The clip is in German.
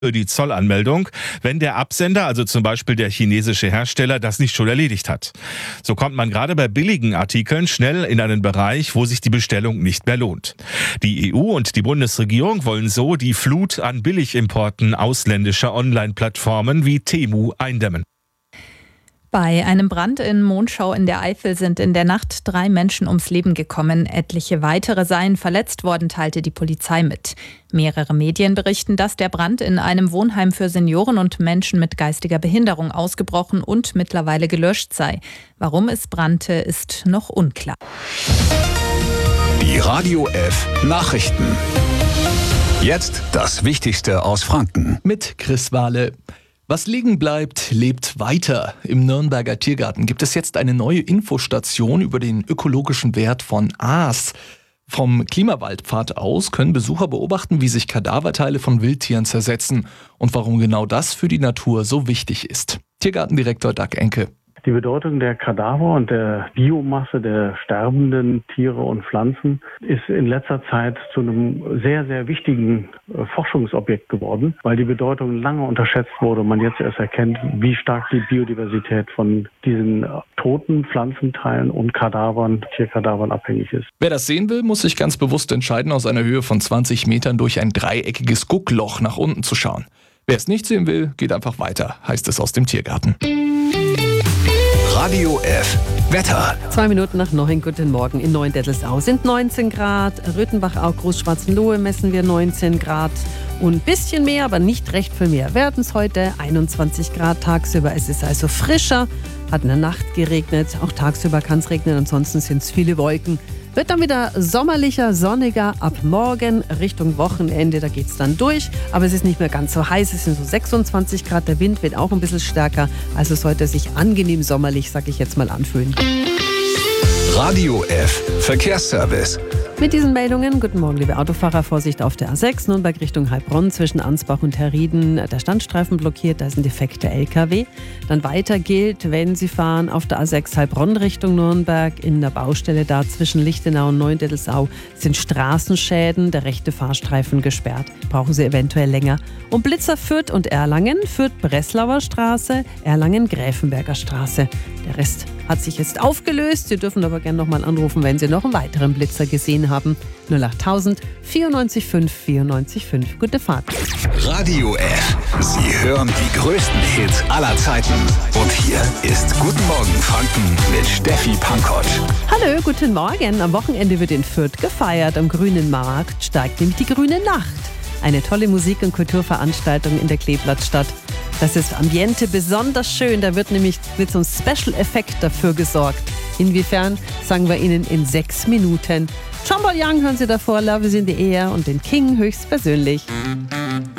für die Zollanmeldung, wenn der Absender, also zum Beispiel der chinesische Hersteller, das nicht schon erledigt hat. So kommt man gerade bei billigen Artikeln schnell in einen Bereich, wo sich die Bestellung nicht mehr lohnt. Die EU und die Bundesregierung wollen so die Flut an Billigimporten ausländischer Online-Plattformen wie Temu eindämmen. Bei einem Brand in Monschau in der Eifel sind in der Nacht 3 Menschen ums Leben gekommen. Etliche weitere seien verletzt worden, teilte die Polizei mit. Mehrere Medien berichten, dass der Brand in einem Wohnheim für Senioren und Menschen mit geistiger Behinderung ausgebrochen und mittlerweile gelöscht sei. Warum es brannte, ist noch unklar. Die Radio F Nachrichten. Jetzt das Wichtigste aus Franken. Mit Chris Wahle. Was liegen bleibt, lebt weiter. Im Nürnberger Tiergarten gibt es jetzt eine neue Infostation über den ökologischen Wert von Aas. Vom Klimawaldpfad aus können Besucher beobachten, wie sich Kadaverteile von Wildtieren zersetzen und warum genau das für die Natur so wichtig ist. Tiergartendirektor Dag Enke. Die Bedeutung der Kadaver und der Biomasse der sterbenden Tiere und Pflanzen ist in letzter Zeit zu einem sehr, sehr wichtigen Forschungsobjekt geworden, weil die Bedeutung lange unterschätzt wurde und man jetzt erst erkennt, wie stark die Biodiversität von diesen toten Pflanzenteilen und Kadavern, Tierkadavern abhängig ist. Wer das sehen will, muss sich ganz bewusst entscheiden, aus einer Höhe von 20 Metern durch ein dreieckiges Guckloch nach unten zu schauen. Wer es nicht sehen will, geht einfach weiter, heißt es aus dem Tiergarten. Radio F Wetter. 2 Minuten nach 9, guten Morgen. In Neuendettelsau sind 19 Grad. Röthenbach, auch Großschwarzenlohe messen wir 19 Grad. Und ein bisschen mehr, aber nicht recht viel mehr, werden es heute 21 Grad tagsüber. Es ist also frischer, hat in der Nacht geregnet. Auch tagsüber kann es regnen, ansonsten sind es viele Wolken. Wird dann wieder sommerlicher, sonniger ab morgen Richtung Wochenende. Da geht es dann durch. Aber es ist nicht mehr ganz so heiß. Es sind so 26 Grad. Der Wind wird auch ein bisschen stärker. Also sollte es sich angenehm sommerlich, sag ich jetzt mal, anfühlen. Radio F Verkehrsservice. Mit diesen Meldungen, guten Morgen, liebe Autofahrer, Vorsicht auf der A6, Nürnberg Richtung Heilbronn zwischen Ansbach und Herrieden. Der Standstreifen blockiert, da ist ein defekter LKW. Dann weiter gilt, wenn Sie fahren auf der A6 Heilbronn Richtung Nürnberg, in der Baustelle da zwischen Lichtenau und Neuendettelsau sind Straßenschäden, der rechte Fahrstreifen gesperrt. Brauchen Sie eventuell länger. Und Blitzer Fürth und Erlangen, Fürth-Breslauer Straße, Erlangen-Gräfenberger Straße. Der Rest hat sich jetzt aufgelöst. Sie dürfen aber gerne nochmal anrufen, wenn Sie noch einen weiteren Blitzer gesehen haben. 08000 94 5 94 5. Gute Fahrt. Radio F. Sie hören die größten Hits aller Zeiten. Und hier ist Guten Morgen Franken mit Steffi Pankott. Hallo, guten Morgen. Am Wochenende wird in Fürth gefeiert. Am Grünen Markt steigt nämlich die Grüne Nacht. Eine tolle Musik- und Kulturveranstaltung in der Kleeblattstadt. Das ist Ambiente besonders schön. Da wird nämlich mit so einem Special-Effekt dafür gesorgt. Inwiefern, sagen wir Ihnen in 6 Minuten. John Paul Young hören Sie davor, Love is in the Air und den King höchstpersönlich.